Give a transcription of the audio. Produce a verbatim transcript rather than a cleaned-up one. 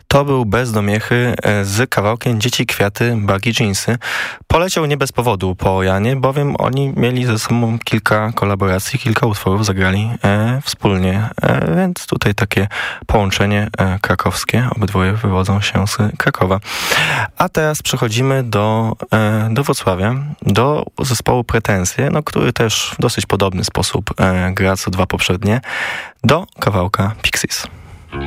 To był Bez Domiechy z kawałkiem Dzieci Kwiaty, Baggy Jeansy. Poleciał nie bez powodu po Janie, bowiem oni mieli ze sobą kilka kolaboracji, kilka utworów zagrali e, wspólnie, e, więc tutaj takie połączenie e, krakowskie, obydwoje wywodzą się z Krakowa. A teraz przechodzimy do, e, do Wrocławia, do zespołu Pretensje, no, który też w dosyć podobny sposób e, gra co dwa poprzednie, do kawałka Pixies.